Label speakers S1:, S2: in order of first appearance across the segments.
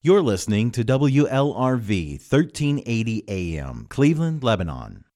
S1: You're listening to WLRV 1380 AM, Cleveland, Lebanon.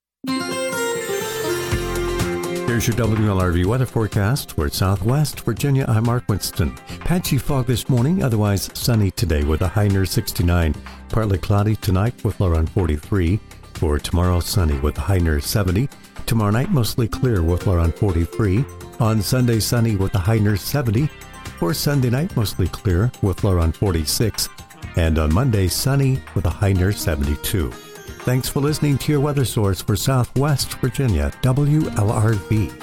S2: Here's your WLRV weather forecast for Southwest Virginia. I'm Mark Winston. Patchy fog this morning, otherwise sunny today with a high near 69. Partly cloudy tonight with low around 43. For tomorrow, sunny with a high near 70. Tomorrow night, mostly clear with low around 43. On Sunday, sunny with a high near 70. For Sunday night, mostly clear with low around 46. And on Monday, sunny with a high near 72. Thanks for listening to your weather source for Southwest Virginia, WLRV.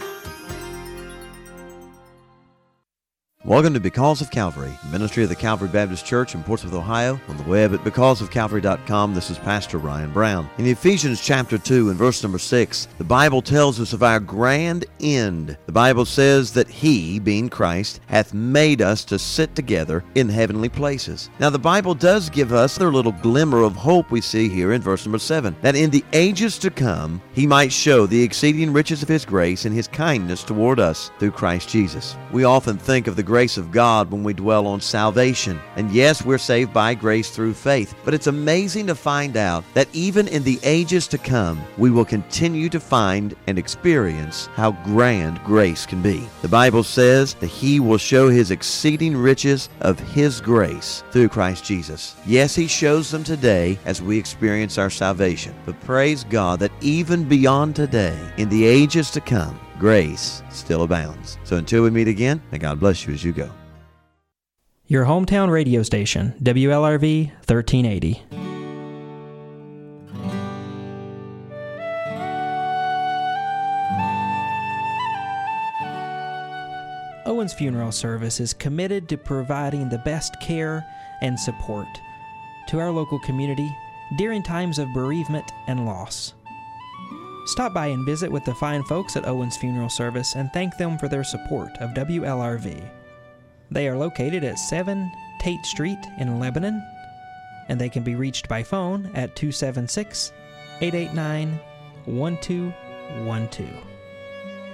S3: Welcome to Because of Calvary, ministry of the Calvary Baptist Church in Portsmouth, Ohio. On the web at becauseofcalvary.com, this is Pastor Ryan Brown. In Ephesians chapter 2 and verse number 6, the Bible tells us of our grand end. The Bible says that He, being Christ, hath made us to sit together in heavenly places. Now the Bible does give us a little glimmer of hope we see here in verse number 7, that in the ages to come He might show the exceeding riches of His grace and His kindness toward us through Christ Jesus. We often think of the grace of God when we dwell on salvation. And yes, we're saved by grace through faith. But it's amazing to find out that even in the ages to come, we will continue to find and experience how grand grace can be. The Bible says that He will show His exceeding riches of His grace through Christ Jesus. Yes, He shows them today as we experience our salvation. But praise God that even beyond today, in the ages to come, grace still abounds. So until we meet again, may God bless you as you go.
S4: Your hometown radio station, WLRV 1380. Owens Funeral Service is committed to providing the best care and support to our local community during times of bereavement and loss. Stop by and visit with the fine folks at Owens Funeral Service and thank them for their support of WLRV. They are located at 7 Tate Street in Lebanon, and they can be reached by phone at 276-889-1212.